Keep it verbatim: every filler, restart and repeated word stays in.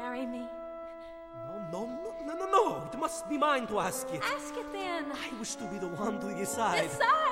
marry me? No, no, no, no, no. It must be mine to ask it. Ask it then. I wish to be the one to decide. Decide!